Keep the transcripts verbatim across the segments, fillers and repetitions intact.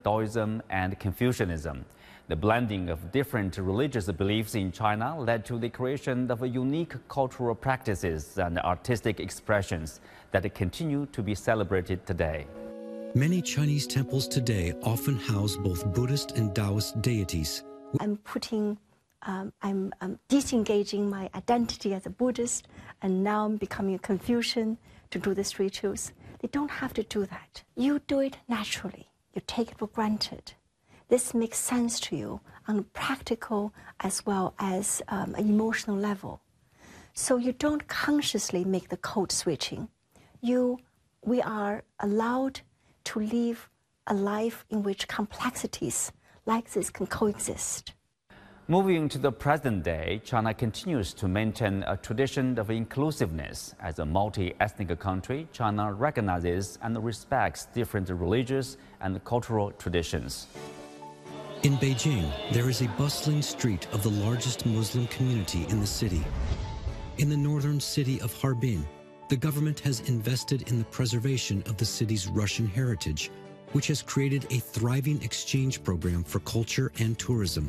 Taoism and Confucianism. The blending of different religious beliefs in China led to the creation of unique cultural practices and artistic expressions that continue to be celebrated today. Many Chinese temples today often house both Buddhist and Taoist deities. I'm putting, um, I'm um, disengaging my identity as a Buddhist, and now I'm becoming a Confucian to do these rituals. They don't have to do that. You do it naturally. You take it for granted. This makes sense to you on a practical as well as um, an emotional level. So you don't consciously make the code switching. You, we are allowed to live a life in which complexities like this can coexist. Moving to the present day, China continues to maintain a tradition of inclusiveness. As a multi-ethnic country, China recognizes and respects different religious and cultural traditions. In Beijing, there is a bustling street of the largest Muslim community in the city. In the northern city of Harbin, the government has invested in the preservation of the city's Russian heritage, which has created a thriving exchange program for culture and tourism.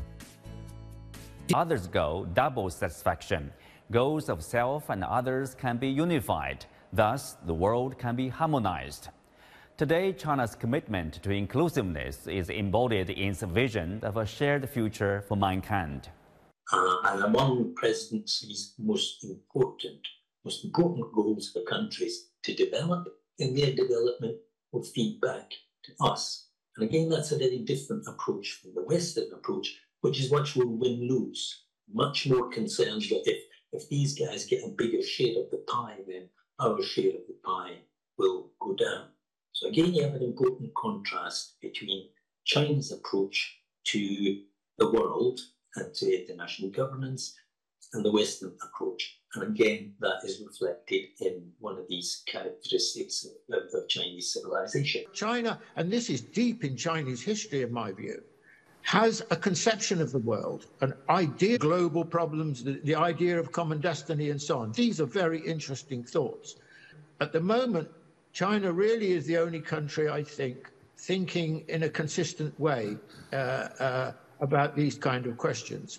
Others go double satisfaction. Goals of self and others can be unified. Thus, the world can be harmonized. Today, China's commitment to inclusiveness is embodied in its vision of a shared future for mankind. Uh, and among the presidency's most important, most important goals for countries to develop, in their development will feed back to us. And again, that's a very different approach from the Western approach, which is much more win-lose, much more concerned that if, if these guys get a bigger share of the pie, then our share of the pie will go down. So again, you have an important contrast between China's approach to the world and to international governance and the Western approach. And again, that is reflected in one of these characteristics of, of Chinese civilization. China, and this is deep in Chinese history in my view, has a conception of the world, an idea of global problems, the, the idea of common destiny and so on. These are very interesting thoughts. At the moment, China really is the only country, I think, thinking in a consistent way uh, uh, about these kind of questions.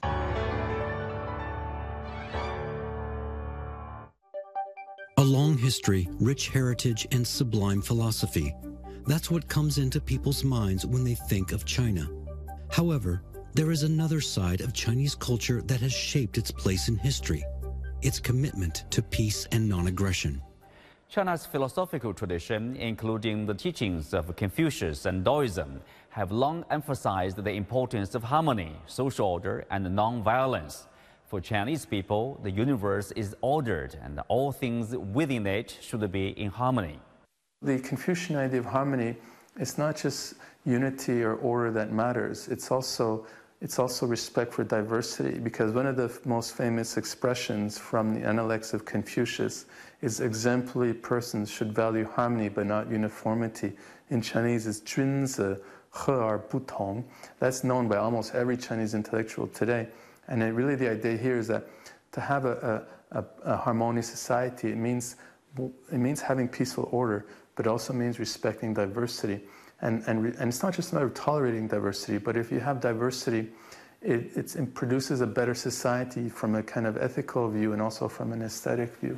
A long history, rich heritage, and sublime philosophy. That's what comes into people's minds when they think of China. However, there is another side of Chinese culture that has shaped its place in history, its commitment to peace and non-aggression. China's philosophical tradition, including the teachings of Confucius and Taoism, have long emphasized the importance of harmony, social order, and non-violence. For Chinese people, the universe is ordered, and all things within it should be in harmony. The Confucian idea of harmony is not just unity or order that matters. It's also, it's also respect for diversity, because one of the most famous expressions from the Analects of Confucius is exemplary persons should value harmony but not uniformity. In Chinese, it's 君子和而不同. That's known by almost every Chinese intellectual today. And it really the idea here is that to have a, a, a harmonious society, it means, it means having peaceful order, but also means respecting diversity. And, and, and it's not just a matter of tolerating diversity, but if you have diversity, it, it's, it produces a better society from a kind of ethical view and also from an aesthetic view.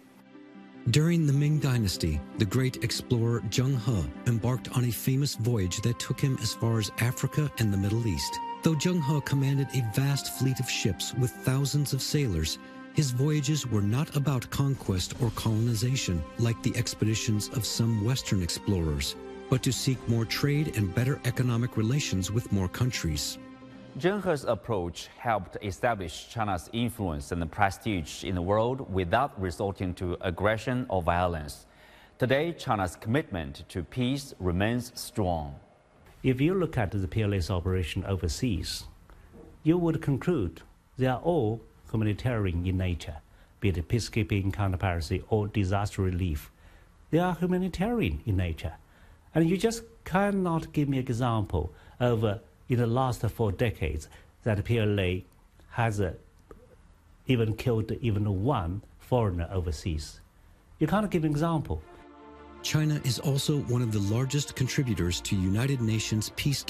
During the Ming Dynasty, the great explorer Zheng He embarked on a famous voyage that took him as far as Africa and the Middle East. Though Zheng He commanded a vast fleet of ships with thousands of sailors, his voyages were not about conquest or colonization like the expeditions of some Western explorers, but to seek more trade and better economic relations with more countries. Zheng He's approach helped establish China's influence and prestige in the world without resorting to aggression or violence. Today, China's commitment to peace remains strong. If you look at the P L A's operation overseas, you would conclude they are all humanitarian in nature, be it peacekeeping, counter-piracy, or disaster relief. They are humanitarian in nature. And you just cannot give me an example of, uh, in the last four decades, that P L A has uh, even killed even one foreigner overseas. You can't give an example. China is also one of the largest contributors to United Nations peacekeeping